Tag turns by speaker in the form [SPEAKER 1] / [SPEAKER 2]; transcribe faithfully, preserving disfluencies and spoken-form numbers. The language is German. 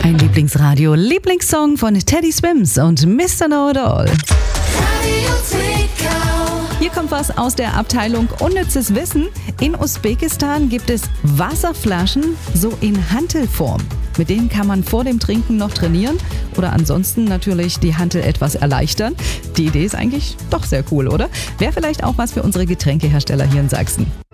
[SPEAKER 1] Ein Lieblingsradio, Lieblingssong von Teddy Swims und Mister Know-it-all. Hier kommt was aus der Abteilung Unnützes Wissen. In Usbekistan gibt es Wasserflaschen so in Hantelform. Mit denen kann man vor dem Trinken noch trainieren oder ansonsten natürlich die Hantel etwas erleichtern. Die Idee ist eigentlich doch sehr cool, oder? Wäre vielleicht auch was für unsere Getränkehersteller hier in Sachsen.